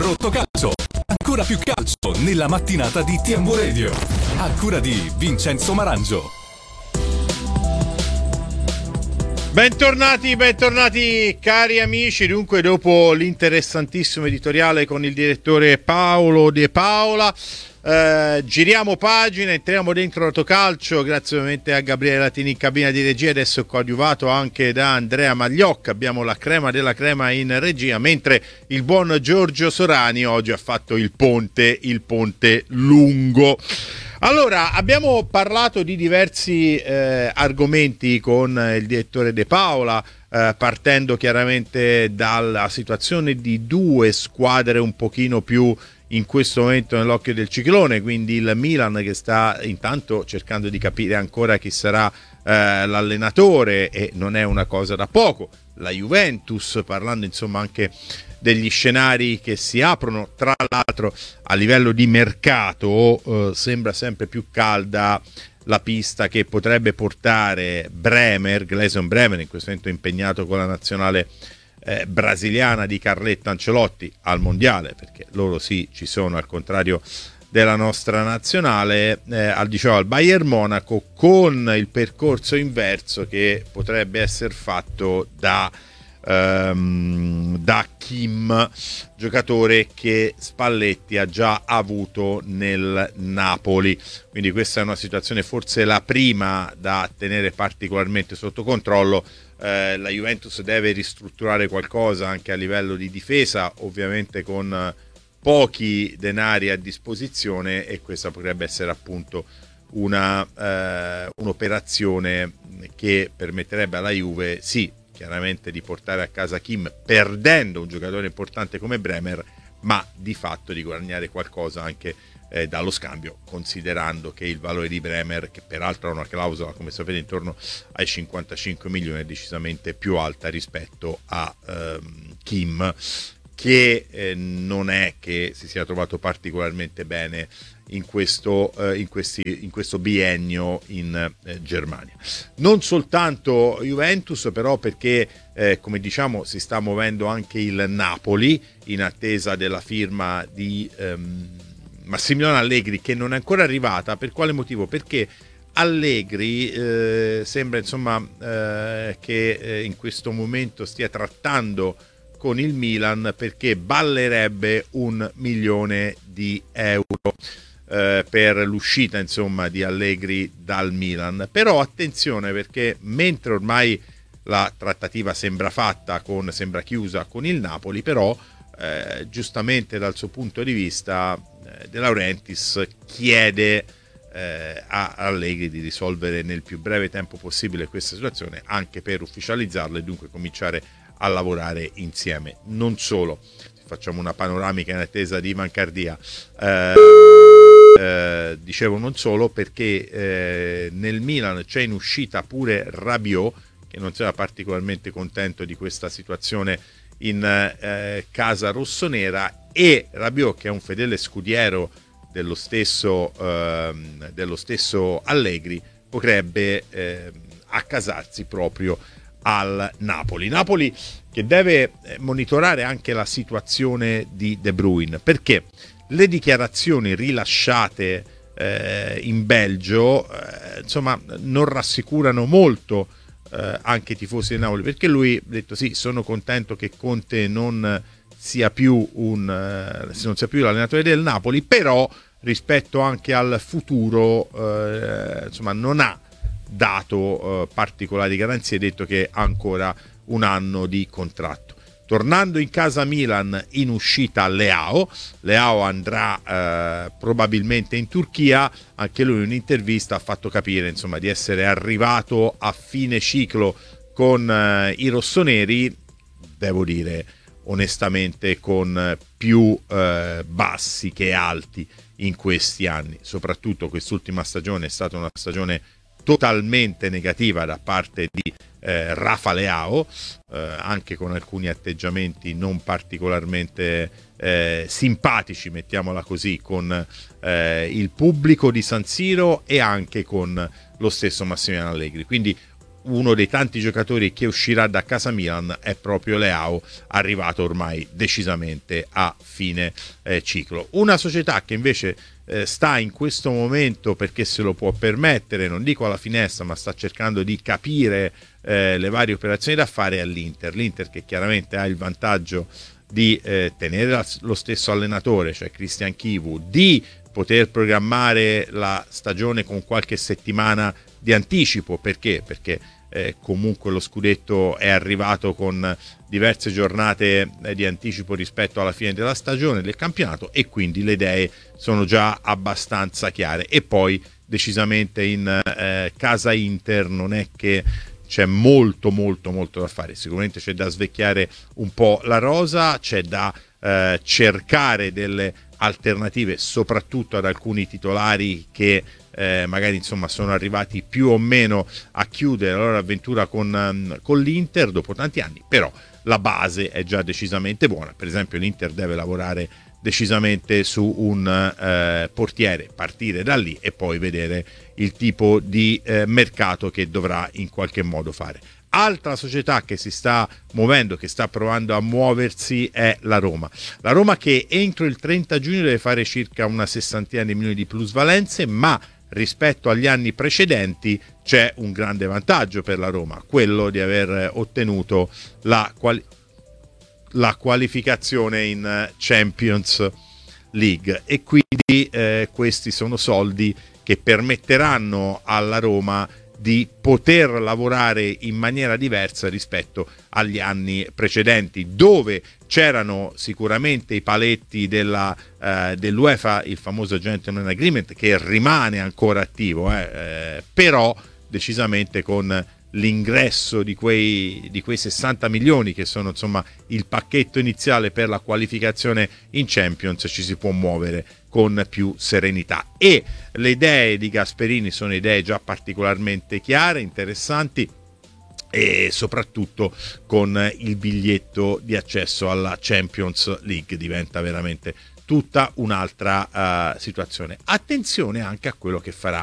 Rotocalcio, ancora più calcio nella mattinata di TMW Radio, a cura di Vincenzo Marangio. Bentornati cari amici. Dunque, dopo l'interessantissimo editoriale con il direttore Paolo De Paola, giriamo pagina, entriamo dentro Rotocalcio, grazie ovviamente a Gabriele Latini in cabina di regia, adesso coadiuvato anche da Andrea Magliocca. Abbiamo la crema della crema in regia, mentre il buon Giorgio Sorani oggi ha fatto il ponte lungo. Allora, abbiamo parlato di diversi argomenti con il direttore De Paola, partendo chiaramente dalla situazione di due squadre un pochino più in questo momento nell'occhio del ciclone, quindi il Milan che sta intanto cercando di capire ancora chi sarà l'allenatore, e non è una cosa da poco. La Juventus, parlando insomma anche degli scenari che si aprono, tra l'altro a livello di mercato sembra sempre più calda la pista che potrebbe portare Gleison Bremer, in questo momento impegnato con la nazionale brasiliana di Carletta Ancelotti al mondiale, perché loro sì ci sono, al contrario della nostra nazionale, al Bayern Monaco, con il percorso inverso che potrebbe essere fatto da Kim, giocatore che Spalletti ha già avuto nel Napoli. Quindi questa è una situazione, forse la prima da tenere particolarmente sotto controllo. La Juventus deve ristrutturare qualcosa anche a livello di difesa, ovviamente con pochi denari a disposizione, e questa potrebbe essere appunto un'operazione che permetterebbe alla Juve, sì, chiaramente di portare a casa Kim, perdendo un giocatore importante come Bremer, ma di fatto di guadagnare qualcosa anche dallo scambio, considerando che il valore di Bremer, che peraltro ha una clausola come sapete intorno ai 55 milioni, è decisamente più alta rispetto a Kim, che non è che si sia trovato particolarmente bene in questo biennio in Germania. Non soltanto Juventus però, perché come diciamo si sta muovendo anche il Napoli in attesa della firma di Massimiliano Allegri, che non è ancora arrivata. Per quale motivo? Perché Allegri sembra insomma che in questo momento stia trattando con il Milan, perché ballerebbe 1 milione di euro per l'uscita insomma di Allegri dal Milan. Però attenzione, perché mentre ormai la trattativa sembra chiusa con il Napoli, però giustamente dal suo punto di vista De Laurentiis chiede a Allegri di risolvere nel più breve tempo possibile questa situazione, anche per ufficializzarla e dunque cominciare a lavorare insieme. Non solo, facciamo una panoramica in attesa di Ivan Cardia, dicevo non solo, perché nel Milan c'è in uscita pure Rabiot, che non sarà particolarmente contento di questa situazione in casa rossonera, e Rabiot, che è un fedele scudiero dello stesso Allegri, potrebbe accasarsi proprio al Napoli che deve monitorare anche la situazione di De Bruyne, perché le dichiarazioni rilasciate in Belgio insomma non rassicurano molto anche i tifosi del Napoli, perché lui ha detto sì, sono contento che Conte non sia più l'allenatore del Napoli, però rispetto anche al futuro insomma non ha dato particolari garanzie, detto che ha ancora 1 anno di contratto. Tornando in casa Milan, in uscita Leao andrà probabilmente in Turchia. Anche lui in un'intervista ha fatto capire insomma di essere arrivato a fine ciclo con i rossoneri, devo dire onestamente con più bassi che alti in questi anni. Soprattutto quest'ultima stagione è stata una stagione totalmente negativa da parte di Rafa Leao, anche con alcuni atteggiamenti non particolarmente simpatici, mettiamola così, con il pubblico di San Siro e anche con lo stesso Massimiliano Allegri. Quindi uno dei tanti giocatori che uscirà da casa Milan è proprio Leao, arrivato ormai decisamente a fine ciclo. Una società che invece sta in questo momento, perché se lo può permettere, non dico alla finestra, ma sta cercando di capire le varie operazioni da fare, è l'Inter che chiaramente ha il vantaggio di tenere lo stesso allenatore, cioè Christian Chivu, di poter programmare la stagione con qualche settimana di anticipo. Perché comunque lo scudetto è arrivato con diverse giornate di anticipo rispetto alla fine della stagione del campionato, e quindi le idee sono già abbastanza chiare. E poi decisamente in casa Inter non è che c'è molto da fare. Sicuramente c'è da svecchiare un po' la rosa, c'è da cercare delle alternative soprattutto ad alcuni titolari che magari insomma sono arrivati più o meno a chiudere la loro avventura con l'Inter dopo tanti anni, però la base è già decisamente buona. Per esempio l'Inter deve lavorare decisamente su un portiere, partire da lì e poi vedere il tipo di mercato che dovrà in qualche modo fare. Altra società che si sta muovendo, che sta provando a muoversi, è la Roma. La Roma che entro il 30 giugno deve fare circa una sessantina di milioni di plusvalenze, ma rispetto agli anni precedenti c'è un grande vantaggio per la Roma, quello di aver ottenuto la qualificazione in Champions League, e quindi questi sono soldi che permetteranno alla Roma di poter lavorare in maniera diversa rispetto agli anni precedenti, dove c'erano sicuramente i paletti dell'UEFA, il famoso Gentleman Agreement, che rimane ancora attivo, però decisamente con l'ingresso di quei 60 milioni che sono insomma il pacchetto iniziale per la qualificazione in Champions, ci si può muovere con più serenità. E le idee di Gasperini sono idee già particolarmente chiare, interessanti, e soprattutto con il biglietto di accesso alla Champions League diventa veramente tutta un'altra situazione. Attenzione anche a quello che farà